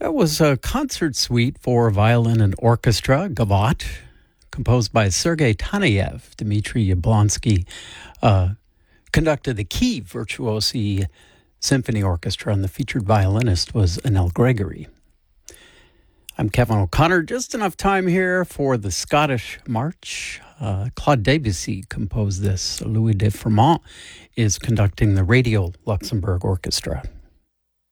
It was a concert suite for violin and orchestra, Gavotte, composed by Sergei Taneyev. Dmitry Yablonsky conducted the Kiev Virtuosi Symphony Orchestra, and the featured violinist was Anel Gregory. I'm Kevin O'Connor. Just enough time here for the Scottish March. Claude Debussy composed this. Louis de Fremont is conducting the Radio Luxembourg Orchestra.